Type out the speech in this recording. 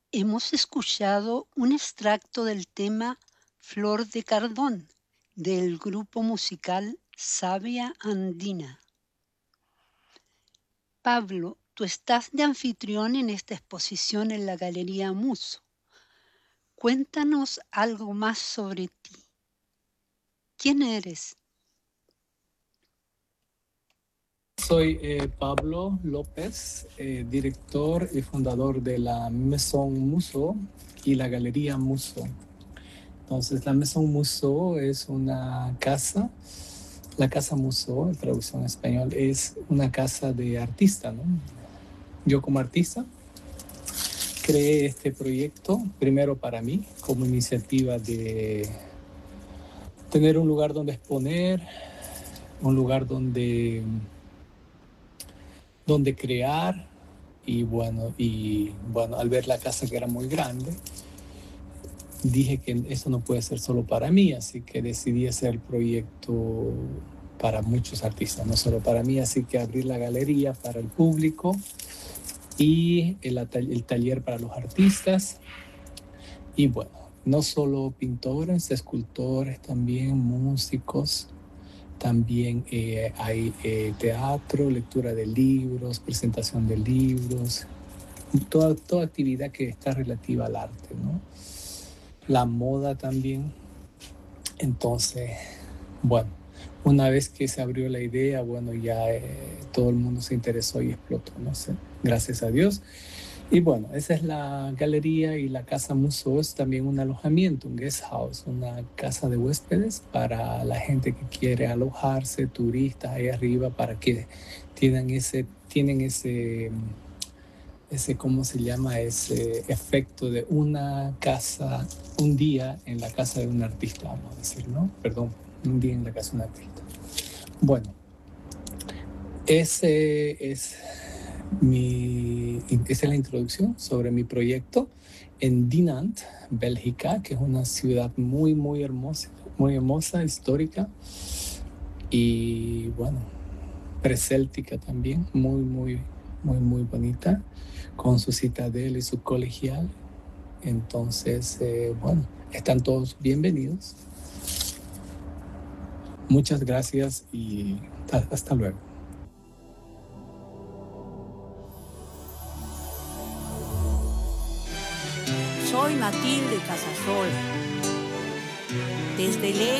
Hemos escuchado un extracto del tema Flor de Cardón del grupo musical Savia Andina. Pablo, tú estás de anfitrión en esta exposición en la Galería Muso. Cuéntanos algo más sobre ti. ¿Quién eres? Soy Pablo López, director y fundador de la Maison Muso y la Galería Muso. Entonces, la Maison Muso es una casa, la Casa Muso, en traducción en español, es una casa de artista, ¿no? Yo como artista creé este proyecto primero para mí, como iniciativa de tener un lugar donde exponer, un lugar donde crear. Y bueno, al ver la casa que era muy grande, dije que eso no puede ser solo para mí, así que decidí hacer el proyecto para muchos artistas, no solo para mí, así que abrí la galería para el público y el taller para los artistas. Y bueno, no solo pintores, escultores, también músicos, también hay teatro, lectura de libros, presentación de libros, toda actividad que está relativa al arte, ¿no? La moda también. Entonces, bueno, una vez que se abrió la idea, bueno, ya todo el mundo se interesó y explotó, no sé, gracias a Dios. Y bueno, esa es la galería y la casa museo es también un alojamiento, un guest house, una casa de huéspedes para la gente que quiere alojarse, turistas ahí arriba, para que tienen ese, ¿cómo se llama? Ese efecto de una casa, un día en la casa de un artista, vamos a decir, ¿no? Perdón, un día en la casa de un artista. Bueno, ese es esa es la introducción sobre mi proyecto en Dinant, Bélgica, que es una ciudad muy hermosa, histórica y bueno, preséltica también, muy bonita, con su citadel y su colegial. Entonces, bueno, están todos bienvenidos. Muchas gracias y hasta luego. Soy Matilde Casasola. Desde